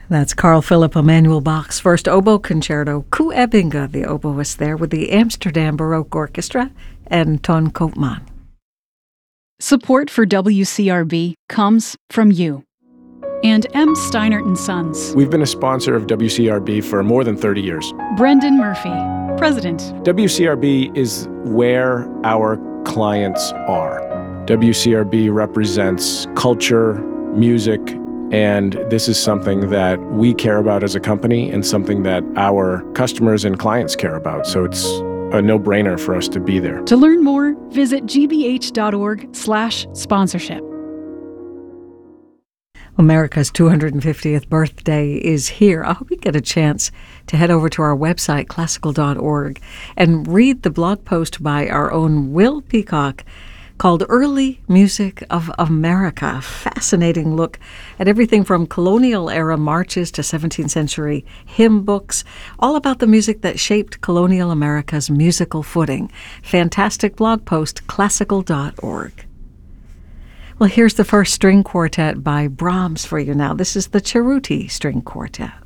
That's Carl Philipp Emanuel Bach's first oboe concerto. Koe Ebbinge, the oboist there, with the Amsterdam Baroque Orchestra, and Ton Koopman. Support for WCRB comes from you and M. Steinert & Sons. We've been a sponsor of WCRB for more than 30 years. Brendan Murphy, President. WCRB is where our clients are. WCRB represents culture, music, and this is something that we care about as a company and something that our customers and clients care about. So it's a no-brainer for us to be there. To learn more, visit gbh.org/sponsorship. America's 250th birthday is here. I hope you get a chance to head over to our website, classical.org, and read the blog post by our own Will Peacock called Early Music of America. A fascinating look at everything from colonial-era marches to 17th century hymn books, all about the music that shaped colonial America's musical footing. Fantastic blog post, classical.org. Well, here's the first string quartet by Brahms for you now. This is the Cerruti String Quartet.